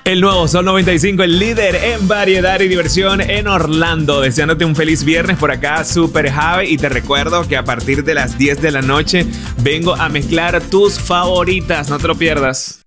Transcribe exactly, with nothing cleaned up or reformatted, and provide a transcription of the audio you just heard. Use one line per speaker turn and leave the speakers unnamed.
El nuevo Sol noventa y cinco, el líder en variedad y diversión en Orlando. Deseándote un feliz viernes por acá, Super Javi. Y te recuerdo que a partir de las diez de la noche vengo a mezclar tus favoritas. No te lo pierdas.